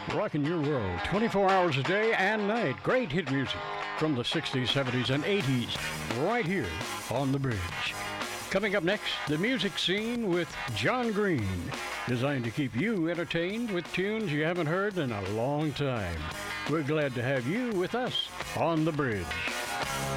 rocking your world 24 hours a day and night. Great hit music from the 60s, 70s, and 80s right here on The Bridge. Coming up next, the music scene with John Green, designed to keep you entertained with tunes you haven't heard in a long time. We're glad to have you with us on The Bridge.